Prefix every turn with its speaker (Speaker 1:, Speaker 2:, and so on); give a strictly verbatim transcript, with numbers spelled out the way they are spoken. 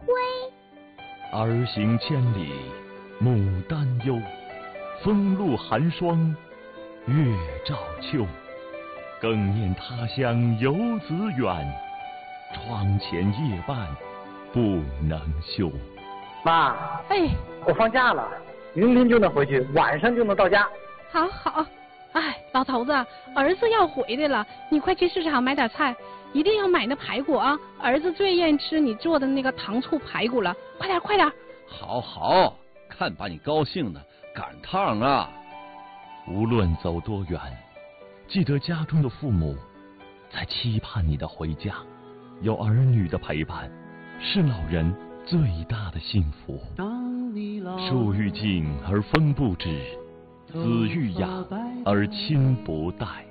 Speaker 1: 儿行千里母担忧，风露寒霜月照秋。更念他乡游子远，窗前夜半不能休。
Speaker 2: 妈，
Speaker 3: 哎，
Speaker 2: 我放假了，明天就能回去，晚上就能到家。
Speaker 3: 好好。哎，老头子，儿子要回来了，你快去市场买点菜，一定要买那排骨啊！儿子最愿意吃你做的那个糖醋排骨了，快点快点！
Speaker 4: 好好，看把你高兴的，赶趟啊！
Speaker 1: 无论走多远，记得家中的父母在期盼你的回家，有儿女的陪伴是老人最大的幸福。树欲静而风不止，子欲养而亲不待。